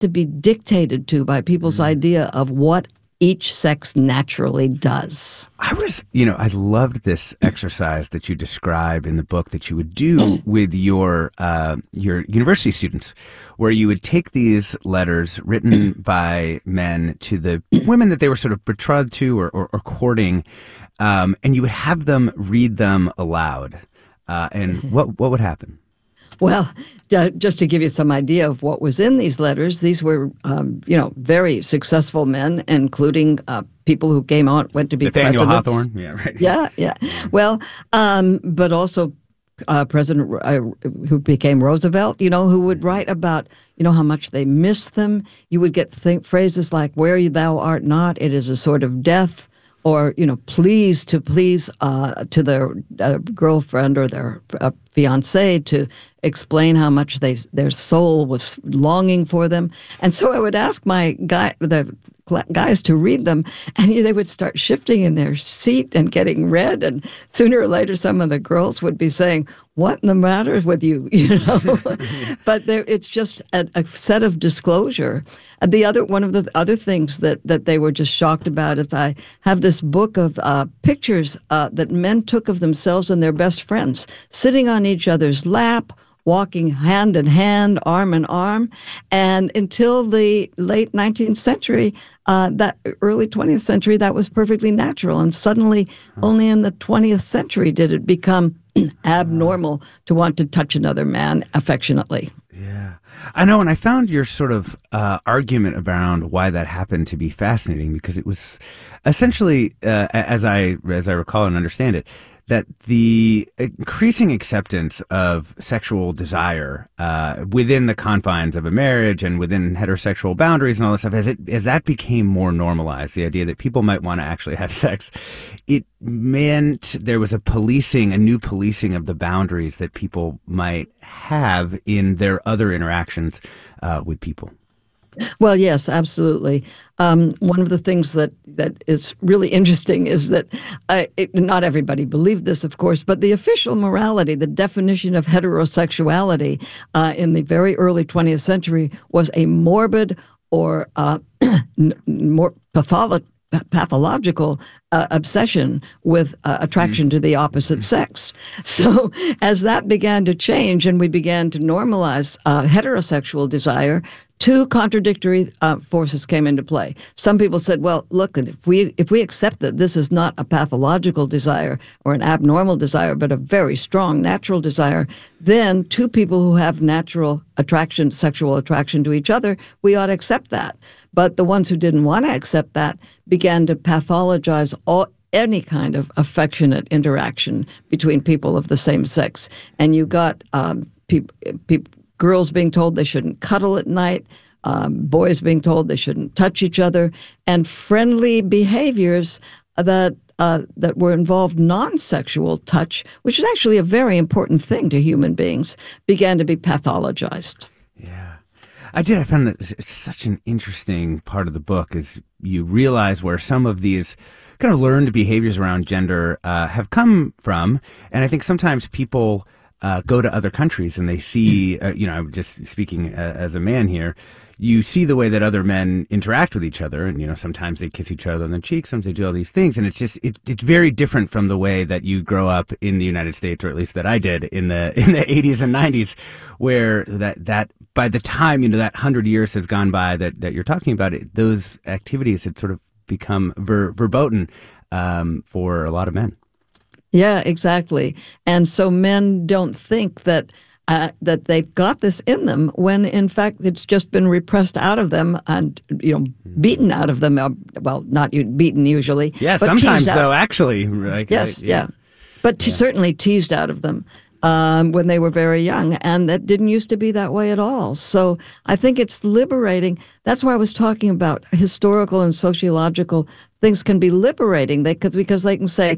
to be dictated to by people's idea of what each sex naturally does. I loved this exercise that you describe in the book that you would do with your university students, where you would take these letters written by men to the women that they were sort of betrothed to or courting, and you would have them read them aloud. And what would happen? Well, just to give you some idea of what was in these letters, these were, very successful men, including people who went to be Nathaniel presidents. Hawthorne. Yeah, right. Yeah. Well, but also President who became Roosevelt, who would write about, how much they missed them. You would get phrases like, "Where thou art not, it is a sort of death." Or, please to their girlfriend or their fiancé to explain how much their soul was longing for them. And so I would ask the guys to read them, and they would start shifting in their seat and getting red. And sooner or later, some of the girls would be saying, "What in the matter with you?" But it's just a set of disclosure. One of the other things that they were just shocked about is I have this book of pictures that men took of themselves and their best friends, sitting on each other's lap, walking hand in hand, arm in arm. And until the late 19th century, that early 20th century, that was perfectly natural. And suddenly, only in the 20th century did it become abnormal to want to touch another man affectionately. Yeah. I know, and I found your sort of argument around why that happened to be fascinating, because it was essentially, as I recall and understand it, that the increasing acceptance of sexual desire within the confines of a marriage and within heterosexual boundaries and all this stuff, as that became more normalized, the idea that people might want to actually have sex, it meant there was a new policing of the boundaries that people might have in their other interactions with people. Well, yes, absolutely. One of the things that is really interesting is that not everybody believed this, of course, but the official morality, the definition of heterosexuality in the very early 20th century was a morbid or more pathological obsession with attraction to the opposite sex. So as that began to change and we began to normalize heterosexual desire, two contradictory forces came into play. Some people said, well, look, if we accept that this is not a pathological desire or an abnormal desire, but a very strong natural desire, then two people who have natural attraction, sexual attraction to each other, we ought to accept that. But the ones who didn't want to accept that began to pathologize any kind of affectionate interaction between people of the same sex. And you got girls being told they shouldn't cuddle at night, boys being told they shouldn't touch each other, and friendly behaviors that were involved non-sexual touch, which is actually a very important thing to human beings, began to be pathologized. Yeah. I found that it's such an interesting part of the book is you realize where some of these kind of learned behaviors around gender have come from. And I think sometimes people go to other countries and they see, I'm just speaking as a man here, you see the way that other men interact with each other, and sometimes they kiss each other on the cheek, sometimes they do all these things, and it's just it's very different from the way that you grow up in the United States, or at least that I did in the 80s and 90s, where that by the time that 100 years has gone by that you're talking about, those activities had sort of become verboten for a lot of men. Yeah, exactly. And so men don't think that they've got this in them when, in fact, it's just been repressed out of them and, beaten out of them. Well, not beaten usually. Yeah, but sometimes, though, actually. Yes, yeah. But certainly teased out of them when they were very young. And that didn't used to be that way at all. So I think it's liberating. That's why I was talking about historical and sociological things can be liberating because they can say,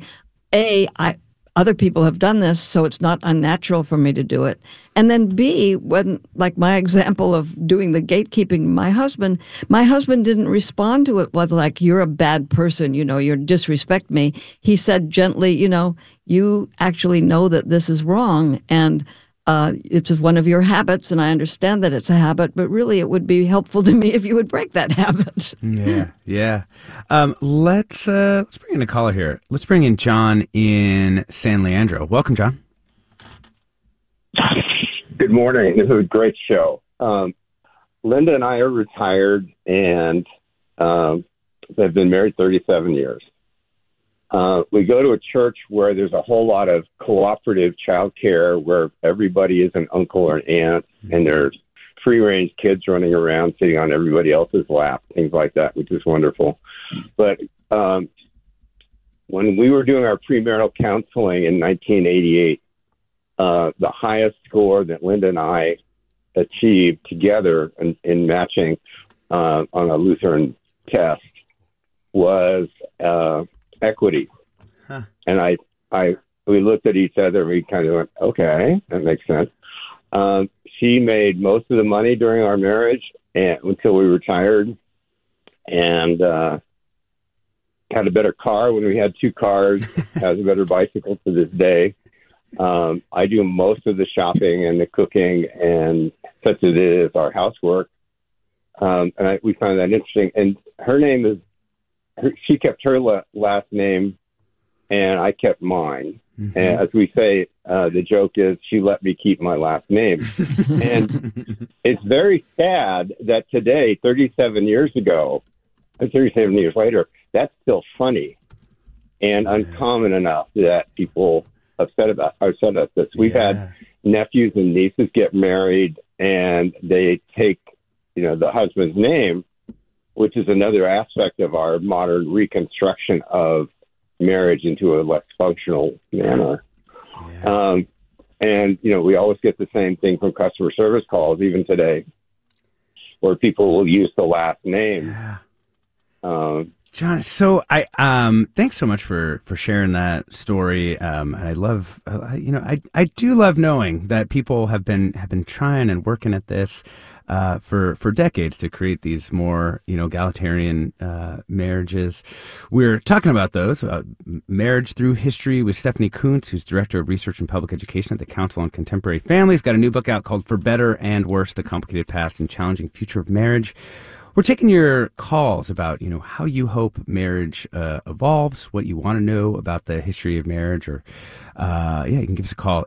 other people have done this, so it's not unnatural for me to do it. And then B, when, like my example of doing the gatekeeping, my husband didn't respond to it with like, you're a bad person, you disrespect me. He said gently, you actually know that this is wrong. And it's one of your habits, and I understand that it's a habit, but really it would be helpful to me if you would break that habit. Yeah. Let's bring in a caller here. Let's bring in John in San Leandro. Welcome, John. Good morning. This is a great show. Linda and I are retired and have been married 37 years. We go to a church where there's a whole lot of cooperative childcare where everybody is an uncle or an aunt, and there's free-range kids running around sitting on everybody else's lap, things like that, which is wonderful. But when we were doing our premarital counseling in 1988, the highest score that Linda and I achieved together in matching on a Lutheran test was equity. And we looked at each other and we kind of went, okay, that makes sense. She made most of the money during our marriage until we retired, and had a better car when we had 2 cars, has a better bicycle to this day. I do most of the shopping and the cooking, and such as it is our housework. And we found that interesting. And her name is, she kept her last name, and I kept mine. Mm-hmm. And as we say, the joke is she let me keep my last name. And it's very sad that today, 37 years ago, 37 years later, that's still funny and uncommon enough that people are upset about this. We've had nephews and nieces get married, and they take, the husband's name, which is another aspect of our modern reconstruction of marriage into a less functional manner. Yeah. And we always get the same thing from customer service calls, even today, where people will use the last name. Yeah. John, so thanks so much for sharing that story. And I love, I do love knowing that people have been trying and working at this for decades to create these more, egalitarian marriages. We're talking about those, Marriage Through History, with Stephanie Coontz, who's Director of Research and Public Education at the Council on Contemporary Families. Got a new book out called For Better and Worse: The Complicated Past and Challenging Future of Marriage. We're taking your calls about, how you hope marriage evolves, what you want to know about the history of marriage, or, you can give us a call,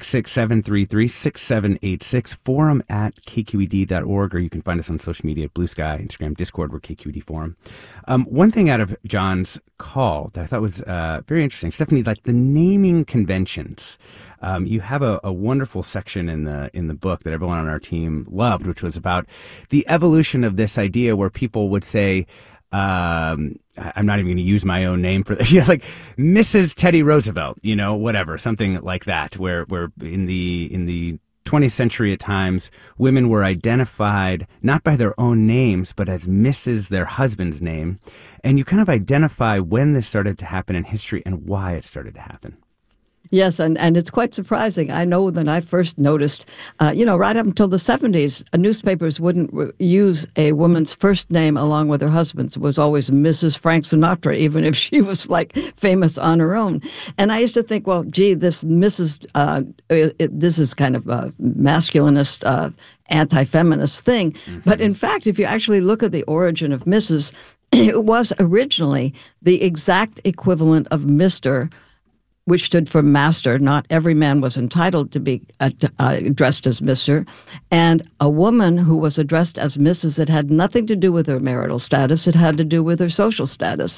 866-733-6786, forum at kqed.org, or you can find us on social media, Blue Sky, Instagram, Discord, we're KQED Forum. One thing out of John's call that I thought was very interesting, Stephanie, like the naming conventions. You have a wonderful section in the book that everyone on our team loved, which was about the evolution of this idea where people would say, I'm not even going to use my own name for this, like Mrs. Teddy Roosevelt, whatever, something like that, where in the 20th century at times, women were identified not by their own names, but as Mrs., their husband's name. And you kind of identify when this started to happen in history and why it started to happen. Yes, and it's quite surprising. I know that I first noticed, right up until the 70s, newspapers wouldn't use a woman's first name along with her husband's. It was always Mrs. Frank Sinatra, even if she was famous on her own. And I used to think, well, gee, this Mrs. This is kind of a masculinist, anti-feminist thing. Mm-hmm. But in fact, if you actually look at the origin of Mrs., it was originally the exact equivalent of Mr., which stood for master. Not every man was entitled to be addressed as Mr. And a woman who was addressed as Mrs., it had nothing to do with her marital status. It had to do with her social status.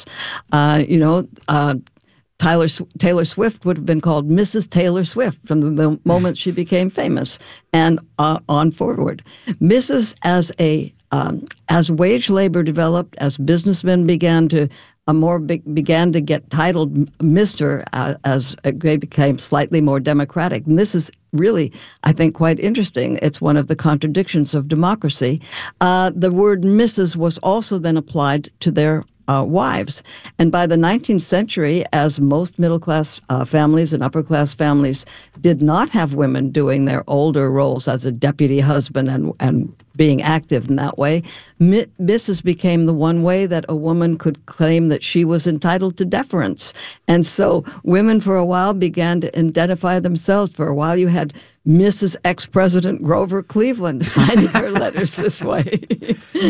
Taylor Swift would have been called Mrs. Taylor Swift from the moment she became famous and on forward. Mrs. As wage labor developed, as businessmen began to get titled Mr. As they became slightly more democratic. And this is really, I think, quite interesting. It's one of the contradictions of democracy. The word Mrs. was also then applied to their wives. And by the 19th century, as most middle-class families and upper-class families did not have women doing their older roles as a deputy husband and being active in that way. Mrs. became the one way that a woman could claim that she was entitled to deference. And so women for a while began to identify themselves. For a while you had Mrs. Ex-President Grover Cleveland signing her letters this way.